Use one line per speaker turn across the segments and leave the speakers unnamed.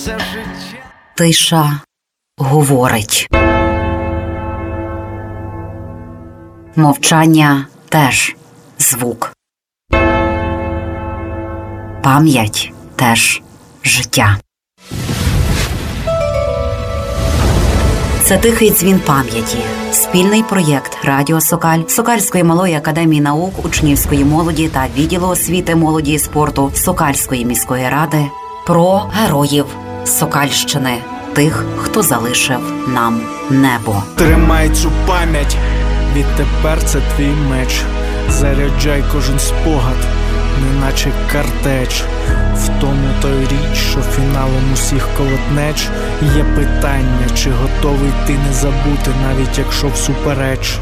Тиша говорить. Мовчання теж звук. Пам'ять теж життя. Це «Тихий дзвін пам'яті» – спільний проєкт Радіо Сокаль, Сокальської малої академії наук, учнівської молоді та відділу освіти, молоді і спорту Сокальської міської ради про героїв Сокальщини, тих, хто залишив нам небо.
Тримай цю пам'ять, відтепер це твій меч. Заряджай кожен спогад, неначе картеч. В тому той річ, що фіналом усіх колотнеч є питання, чи готовий ти не забути, навіть якщо всупереч.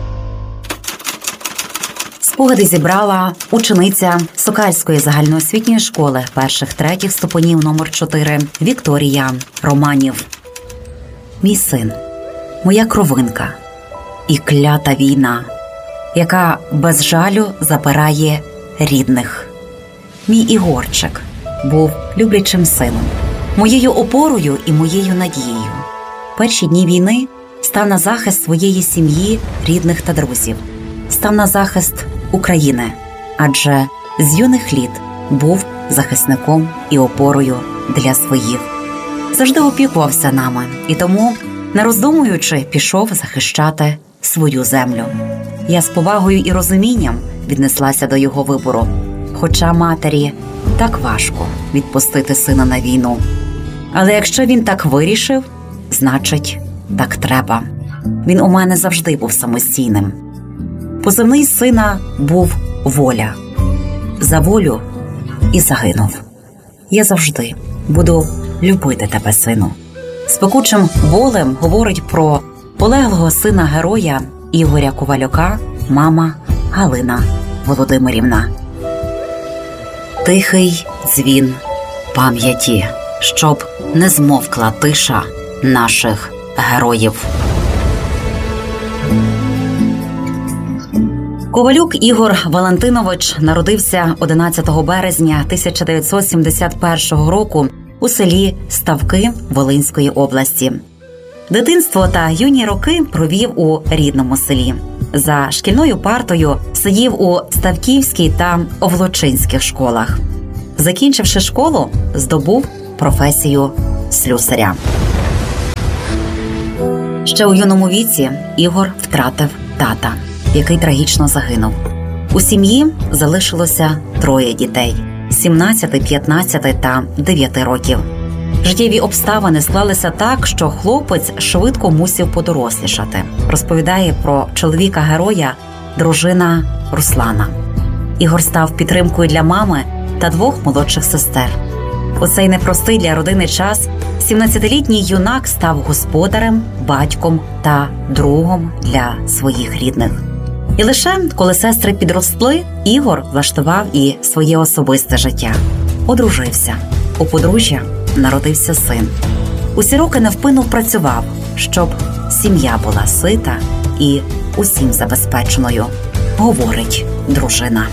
Спогади зібрала учениця Сокальської загальноосвітньої школи перших-третіх ступенів номер 4 Вікторія Романів. Мій син, моя кровинка і клята війна, яка без жалю забирає рідних. Мій Ігорчик був люблячим сином, моєю опорою і моєю надією. Перші дні війни став на захист своєї сім'ї, рідних та друзів. Став на захист України, адже з юних літ був захисником і опорою для своїх. Завжди опікувався нами і тому, не роздумуючи, пішов захищати свою землю. Я з повагою і розумінням віднеслася до його вибору, хоча матері так важко відпустити сина на війну. Але якщо він так вирішив, значить, так треба. Він у мене завжди був самостійним. Позивний сина був Воля. За волю і загинув. Я завжди буду любити тебе, сину. З пекучим болем говорить про полеглого сина героя Ігоря Ковалюка мама Галина Володимирівна. Тихий дзвін пам'яті, щоб не змовкла тиша наших героїв. Ковалюк Ігор Валентинович народився 11 березня 1971 року у селі Ставки Волинської області. Дитинство та юні роки провів у рідному селі. За шкільною партою сидів у Ставківській та Овлочинських школах. Закінчивши школу, здобув професію слюсаря. Ще у юному віці Ігор втратив тата, який трагічно загинув. У сім'ї залишилося 3 дітей – 17, 15 та 9 років. Життєві обставини склалися так, що хлопець швидко мусив подорослішати, розповідає про чоловіка-героя дружина Руслана. Ігор став підтримкою для мами та 2 молодших сестер. У цей непростий для родини час 17-літній юнак став господарем, батьком та другом для своїх рідних. І лише коли сестри підросли, Ігор влаштував і своє особисте життя. Одружився. У подружжя народився син. Усі роки невпинно працював, щоб сім'я була сита і усім забезпеченою, говорить дружина.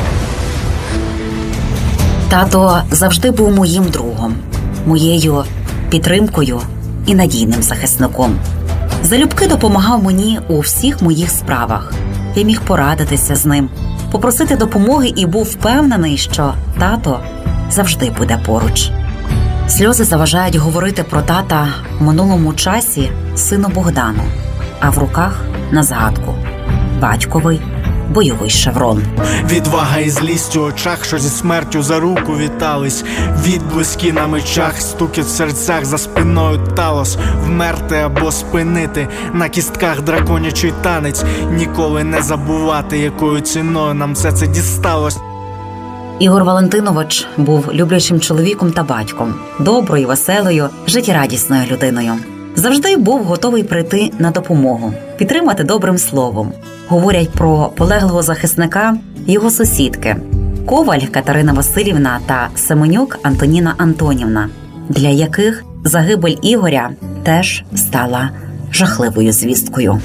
Тато завжди був моїм другом, моєю підтримкою і надійним захисником. Залюбки допомагав мені у всіх моїх справах. Я міг порадитися з ним, попросити допомоги і був впевнений, що тато завжди буде поруч. Сльози заважають говорити про тата в минулому часі сину Богдану, а в руках на згадку – батьковий бойовий шеврон.
Відвага і злість у очах, що зі смертю за руку вітались. Відблиски на мечах, стукіт в серцях, за спиною талос. Вмерти або спинити, на кістках драконячий танець. Ніколи не забувати, якою ціною нам все це дісталось.
Ігор Валентинович був люблячим чоловіком та батьком, доброю, веселою, життєрадісною людиною. Завжди був готовий прийти на допомогу, підтримати добрим словом. Говорять про полеглого захисника його сусідки Коваль Катерина Василівна та Семенюк Антоніна Антонівна, для яких загибель Ігоря теж стала жахливою звісткою.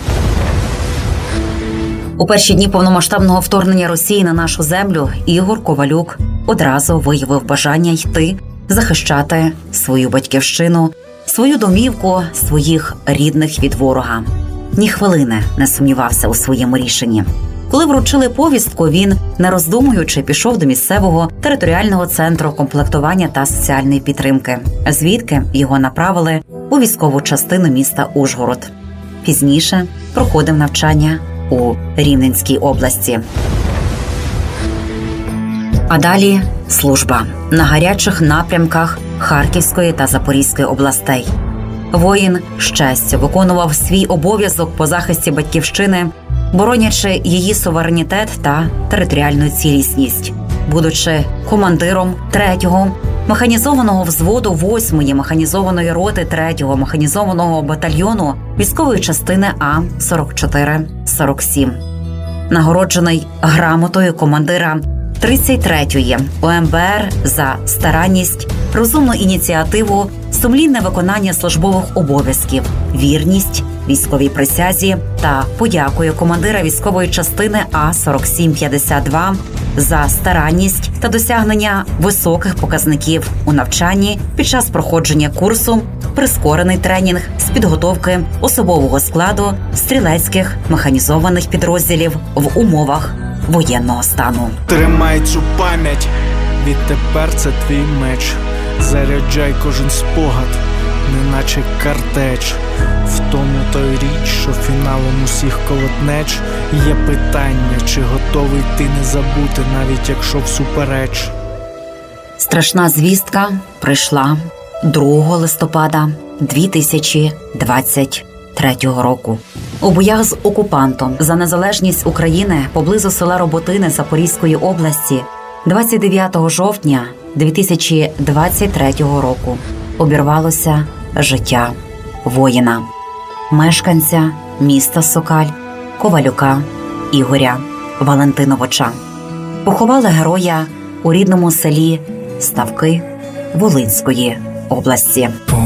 У перші дні повномасштабного вторгнення Росії на нашу землю Ігор Ковалюк одразу виявив бажання йти захищати свою батьківщину, свою домівку, своїх рідних від ворога. Ні хвилини не сумнівався у своєму рішенні. Коли вручили повістку, він, не роздумуючи, пішов до місцевого територіального центру комплектування та соціальної підтримки, звідки його направили у військову частину міста Ужгород. Пізніше проходив навчання у Рівненській області. А далі служба на гарячих напрямках Харківської та Запорізької областей. Воїн з честю виконував свій обов'язок по захисті батьківщини, боронячи її суверенітет та територіальну цілісність, будучи командиром 3-го механізованого взводу 8-ї механізованої роти 3-го механізованого батальйону військової частини А-44-47. Нагороджений грамотою командира 33-ї ОМБР за старанність, розумну ініціативу, сумлінне виконання службових обов'язків, вірність військовій присязі та подякою командира військової частини А-4752 за старанність та досягнення високих показників у навчанні під час проходження курсу прискорений тренінг з підготовки особового складу стрілецьких механізованих підрозділів в умовах воєнного стану.
Тримай цю пам'ять, відтепер це твій меч. Заряджай кожен спогад, неначе картеч. В тому то й річ, що фіналом усіх колотнеч є питання, чи готовий ти не забути, навіть якщо всупереч.
Страшна звістка прийшла 2 листопада 2023 року. У боях з окупантом за незалежність України поблизу села Роботине Запорізької області 29 жовтня 2023 року обірвалося життя воїна, мешканця міста Сокаль Ковалюка Ігоря Валентиновича. Поховали героя у рідному селі Ставки Волинської області.